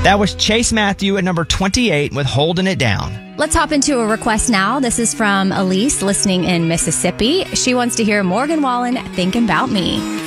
That was Chase Matthew at number 28 with Holding It Down. Let's hop into a request now. This is from Elise listening in Mississippi. She wants to hear Morgan Wallen, Thinking About Me.